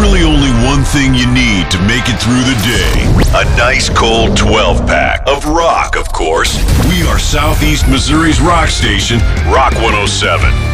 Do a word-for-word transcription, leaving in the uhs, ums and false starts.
really only one thing you need to make it through the day. A nice cold twelve-pack of rock, of course. We are Southeast Missouri's rock station, Rock one oh seven.